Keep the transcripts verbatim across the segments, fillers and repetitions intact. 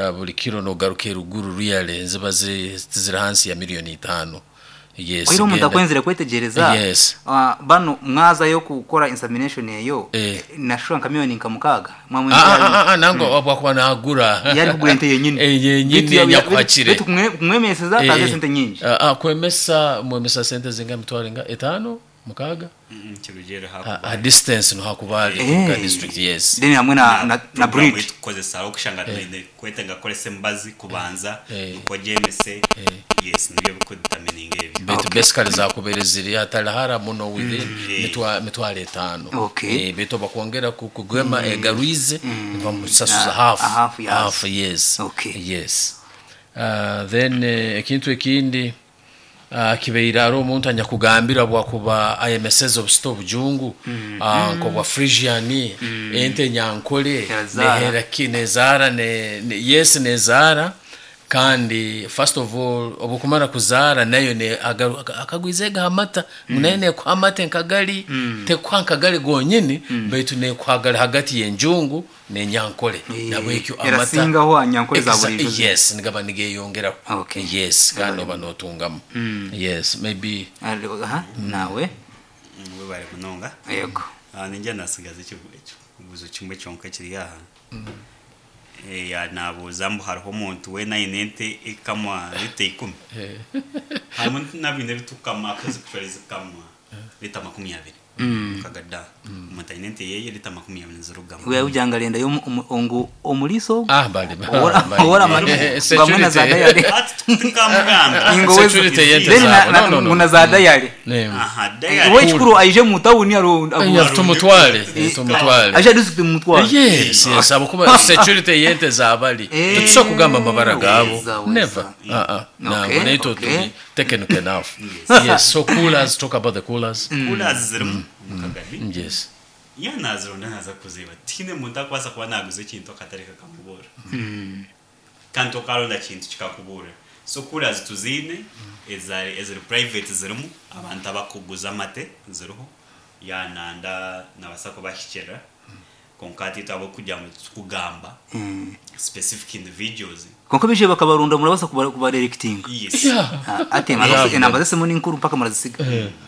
buri kilo no garuke ruguru real ziba ziri hansi ya miliyoni itanu. Yes. Kwa hiyo umuntu akwenzere kwetegereza yes. uh, bano mwaza yo gukora insemination yeyo eh. nashura kamiliyoni nkamukaga mwamwe ah ah nango abakwa nagura yari kugura ente yenyine eh yenyine yakwakire bitu kumwemeseza kaze sente nyinji ah kwemesa mwemesa sente zinga mitwaringa etano mukaga kirugera hakuba a distance no hakubali ku district yes then hamwe na na, na bridge kozesa okushanga twende kwetenga kole sembazi kubanza uko jemese yes niyo bikodetermining ebi beto basically za kubereziri atalahara muno within mitwa mitwale etano eh beto bakongera kugwema egaruize bamusasuza half half yes yes uh then ekintu ekindi Uh, kibeira ro umuntu anya kugambira bwa kuba I M S of stop jungu mm. uh, ko bwa Frisiani mm. ente nyankole nehera kinezara ne, ne yes nezara kandi first of all obukumara kuzara nayo ne akagwizega amata munene mm. kwa amata nkagali mm. te kwa nkagali gonyine mm. baitu ne kwagali hagati yenjungu ne nyankole e, nabo ekyo amata erasinga ho anyankole za buri yes ngaba nige yongera okay. yes kandi banotungamo mm. yes maybe aha mm. nawe we bari kunonga yego ah ninjye nasigaze cyo kubuzo kimwe cyonka kiri yaha mm. eh ya nabo zambu hariho umuntu we nayinente ikamwa lite ikumi hamwe nabinde bitukama kazi kwezi kamwa lita makumyabiri kagada mutayinente yeye lita makumyabiri zirugama we ujangalenda yo ongo omuliso ah bali ora mani bamwe na zada yale tukamuganda ingo security yente na muna zada yale aha dayale we chikuru aije mutawuni aro tumutwale tumutwale aje dusu mutwale yes yes abukuba security yente zabali tutso kugamba mabara gabo never ah ah na neto to be taken enough yes so coolers talk about the coolers coolers zirum mukagadi yes yana zirona naza kuziba tine muntu kwasa kwa naguze kintu akatareka kamubora mm kanto karonda kintu kikakubura so coolers tuzine ezari ezari private zirumu abantu abakuguza amate ziruho yananda nabasako bashikera konkati tabo kujya mu kugamba specific individuals konko bije bakabarunda murabasa kuba directing yes ate mazo inamba zese muri nkuru paka murazisiga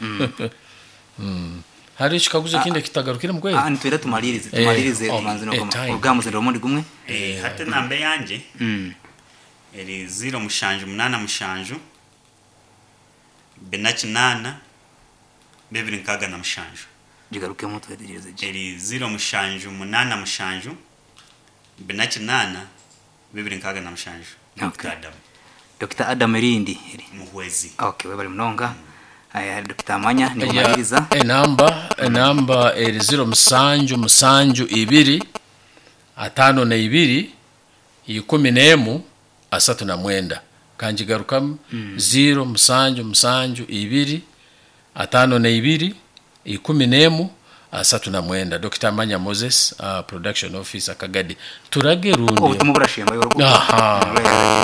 mm hari chikaguze kinde kitagarukira mugwe ah nitwera tumalirize tumalirize tumanze no koma ugamuze ndo mundi gumwe eh hate nambe yanje mm eri zero mushanju munana mushanju benachi nana bebiri nkaga na mushanju jigaruke mu twegereze eri zero mushanju munana mushanju benachi nana bebiri nkaga na mushanju Doctor Adam Doctor Adam Rindi muhwezi okay we bari munonga aya Doctor Manya ni kumaririza e namba e namba eri zero musanju musanju ibiri atano na ibiri ikumi nemu asatu na mwenda kanjigarukam mm. zero musanju musanju ibiri atano na ibiri ikumi nemu asatu na mwenda Doctor Manya Moses uh, production officer Kagadi turage rundi oh tumuburashimba yoro aha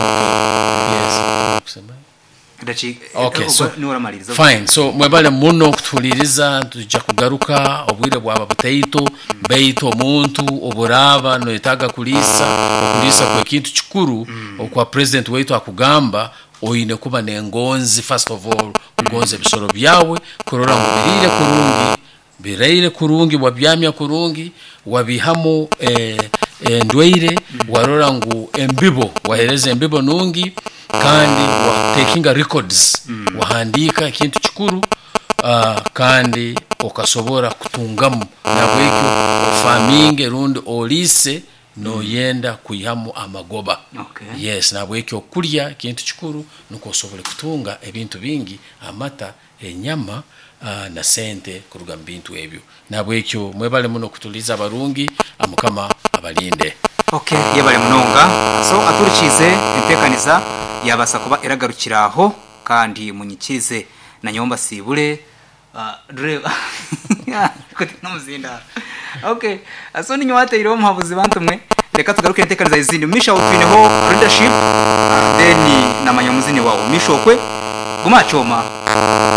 yes kusema okay so fine so mwebale muno kutuliriza tujja kugaruka obwire bwaba butaito beito omuntu oburaba no yetaga kulisa okulisa kwa kintu kikuru okwa president wetu akugamba oyine kuba nengonzi first of all ngonze bisoro byawe kurora ngubirire kurungi bireire kurungi wabyamya kurungi wabihamo eh, eh ndweire warora ngu embibo wahereze embibo nungi kandi wa taking records mm. wahandika kintu kikuru uh, kandi okasobora kutungamu nabwekyo farming rundi olise no yenda kuyihamu amagoba okay. yes nabwekyo kulya kintu kikuru nuko osobole kutunga ebintu bingi amata enyama uh, na sente kuruga mbintu ebyo nabwekyo mwebale muno kutuliza barungi amukama abalinde okay yebale munonga so aturikize entekaniza yabasa kuba eragarukiraho kandi munyikirize na nyomba sibure uh, driver kote namuzinda okay so ni nywate iro mpabuzi bantumwe reka tugaruke entekaniza izindi misha utwineho leadership uh, then na manyamuzini wawo mishokwe gumachoma